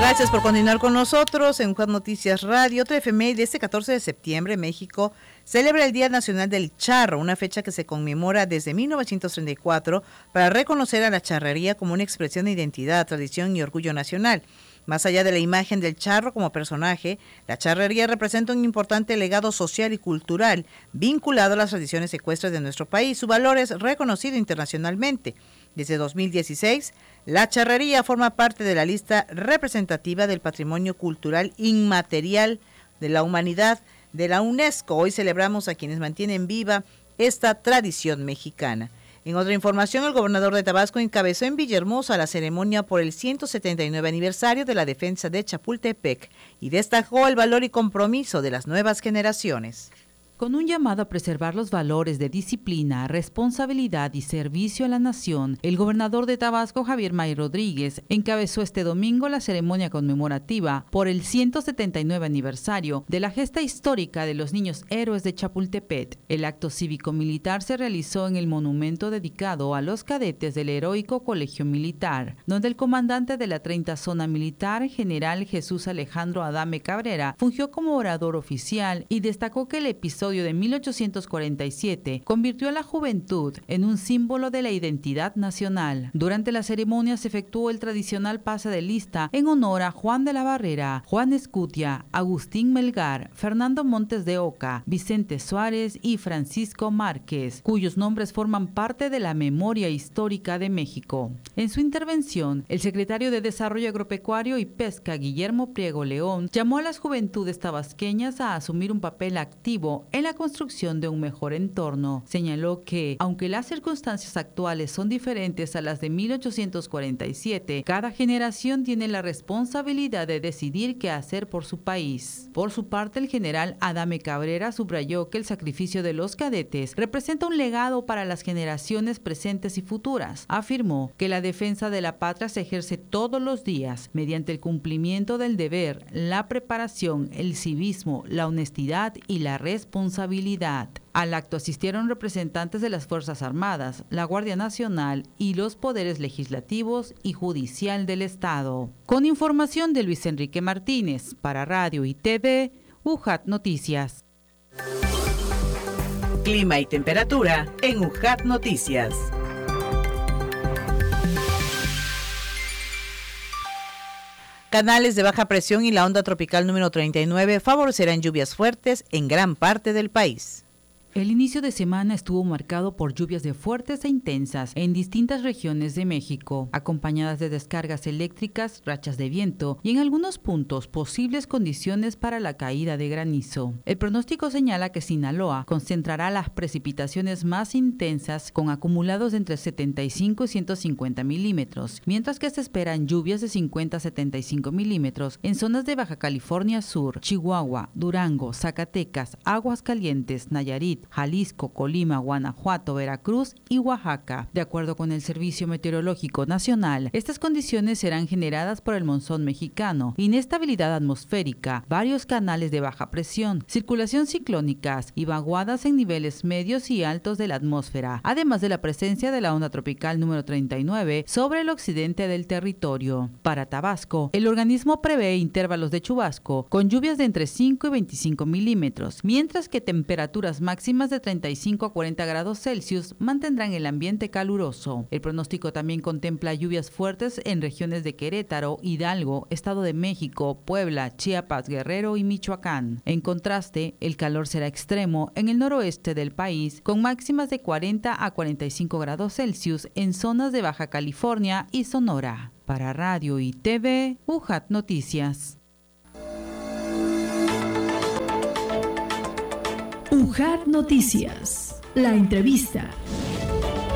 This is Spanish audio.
Gracias por continuar con nosotros en UJAT Noticias Radio. Otra efeméride, este 14 de septiembre, México celebra el Día Nacional del Charro, una fecha que se conmemora desde 1934 para reconocer a la charrería como una expresión de identidad, tradición y orgullo nacional. Más allá de la imagen del charro como personaje, la charrería representa un importante legado social y cultural vinculado a las tradiciones ecuestres de nuestro país. Su valor es reconocido internacionalmente. Desde 2016, la charrería forma parte de la lista representativa del Patrimonio Cultural Inmaterial de la Humanidad de la UNESCO. Hoy celebramos a quienes mantienen viva esta tradición mexicana. En otra información, el gobernador de Tabasco encabezó en Villahermosa la ceremonia por el 179 aniversario de la defensa de Chapultepec y destacó el valor y compromiso de las nuevas generaciones. Con un llamado a preservar los valores de disciplina, responsabilidad y servicio a la nación, el gobernador de Tabasco, Javier May Rodríguez, encabezó este domingo la ceremonia conmemorativa por el 179 aniversario de la gesta histórica de los niños héroes de Chapultepec. El acto cívico-militar se realizó en el monumento dedicado a los cadetes del heroico Colegio Militar, donde el comandante de la 30 Zona Militar, general Jesús Alejandro Adame Cabrera, fungió como orador oficial y destacó que el episodio de 1847 convirtió a la juventud en un símbolo de la identidad nacional. Durante la ceremonia se efectuó el tradicional pase de lista en honor a Juan de la Barrera, Juan Escutia, Agustín Melgar, Fernando Montes de Oca, Vicente Suárez y Francisco Márquez, cuyos nombres forman parte de la memoria histórica de México. En su intervención, el secretario de Desarrollo Agropecuario y Pesca, Guillermo Priego León, llamó a las juventudes tabasqueñas a asumir un papel activo en la construcción de un mejor entorno. Señaló que, aunque las circunstancias actuales son diferentes a las de 1847, cada generación tiene la responsabilidad de decidir qué hacer por su país. Por su parte, el general Adame Cabrera subrayó que el sacrificio de los cadetes representa un legado para las generaciones presentes y futuras. Afirmó que la defensa de la patria se ejerce todos los días mediante el cumplimiento del deber, la preparación, el civismo, la honestidad y la responsabilidad. Al acto asistieron representantes de las Fuerzas Armadas, la Guardia Nacional y los poderes legislativos y judicial del Estado. Con información de Luis Enrique Martínez, para Radio y TV, UJAT Noticias. Clima y temperatura en UJAT Noticias. Canales de baja presión y la onda tropical número 39 favorecerán lluvias fuertes en gran parte del país. El inicio de semana estuvo marcado por lluvias de fuertes e intensas en distintas regiones de México, acompañadas de descargas eléctricas, rachas de viento y en algunos puntos posibles condiciones para la caída de granizo. El pronóstico señala que Sinaloa concentrará las precipitaciones más intensas con acumulados de entre 75 y 150 milímetros, mientras que se esperan lluvias de 50 a 75 milímetros en zonas de Baja California Sur, Chihuahua, Durango, Zacatecas, Aguascalientes, Nayarit, Jalisco, Colima, Guanajuato, Veracruz y Oaxaca. De acuerdo con el Servicio Meteorológico Nacional, estas condiciones serán generadas por el monzón mexicano, inestabilidad atmosférica, varios canales de baja presión, circulación ciclónicas y vaguadas en niveles medios y altos de la atmósfera, además de la presencia de la onda tropical número 39 sobre el occidente del territorio. Para Tabasco, el organismo prevé intervalos de chubasco con lluvias de entre 5 y 25 milímetros, mientras que temperaturas máximas de 35 a 40 grados Celsius mantendrán el ambiente caluroso. El pronóstico también contempla lluvias fuertes en regiones de Querétaro, Hidalgo, Estado de México, Puebla, Chiapas, Guerrero y Michoacán. En contraste, el calor será extremo en el noroeste del país, con máximas de 40 a 45 grados Celsius en zonas de Baja California y Sonora. Para Radio y TV, UJAT Noticias. UJAT Noticias, la entrevista.